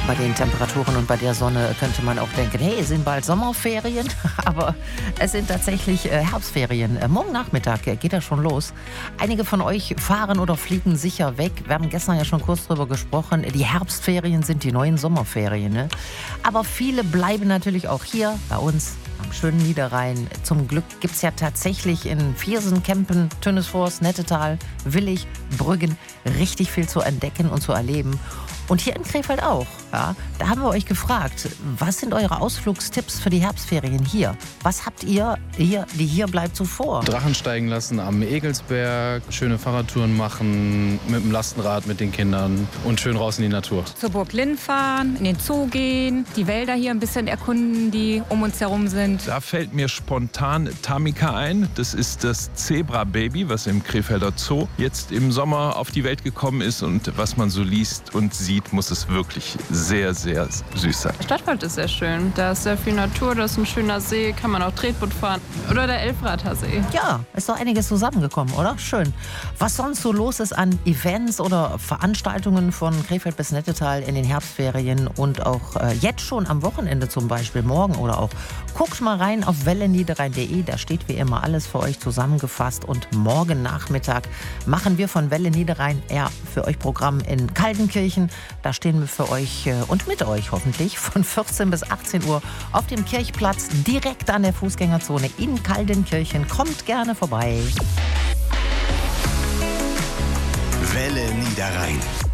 Bei den Temperaturen und bei der Sonne könnte man auch denken, hey, es sind bald Sommerferien, aber es sind tatsächlich Herbstferien. Morgen Nachmittag geht das schon los. Einige von euch fahren oder fliegen sicher weg. Wir haben gestern ja schon kurz drüber gesprochen. Die Herbstferien sind die neuen Sommerferien, ne? Aber viele bleiben natürlich auch hier bei uns am schönen Niederrhein. Zum Glück gibt es ja tatsächlich in Viersen, Kempen, Tönnesfors, Nettetal, Willig, Brüggen richtig viel zu entdecken und zu erleben. Und hier in Krefeld auch. Ja, da haben wir euch gefragt, was sind eure Ausflugstipps für die Herbstferien hier? Was habt ihr hier, die hier bleibt, so vor? Drachen steigen lassen am Egelsberg, schöne Fahrradtouren machen, mit dem Lastenrad mit den Kindern und schön raus in die Natur. Zur Burg Linn fahren, in den Zoo gehen, die Wälder hier ein bisschen erkunden, die um uns herum sind. Da fällt mir spontan Tamika ein. Das ist das Zebra-Baby, was im Krefelder Zoo jetzt im Sommer auf die Welt gekommen ist. Und was man so liest und sieht, muss es wirklich sehr, sehr süß sein. Stadtwald ist sehr schön. Da ist sehr viel Natur, da ist ein schöner See, kann man auch Tretboot fahren. Oder der Elfrater See. Ja, ist doch einiges zusammengekommen, oder? Schön. Was sonst so los ist an Events oder Veranstaltungen von Krefeld bis Nettetal in den Herbstferien und auch jetzt schon am Wochenende zum Beispiel, morgen oder auch. Guckt mal rein auf welleniederrhein.de, da steht wie immer alles für euch zusammengefasst. Und morgen Nachmittag machen wir von Welle Niederrhein für euch Programm in Kaldenkirchen. Da stehen wir für euch und mit euch hoffentlich von 14 bis 18 Uhr auf dem Kirchplatz direkt an der Fußgängerzone in Kaldenkirchen. Kommt gerne vorbei. Welle Niederrhein.